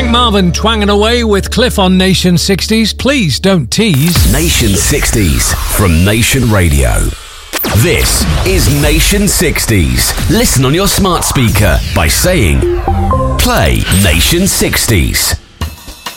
St Marvin twanging away with Cliff on Nation 60s. Please don't tease. Nation 60s from Nation Radio. This is Nation 60s. Listen on your smart speaker by saying, play Nation 60s.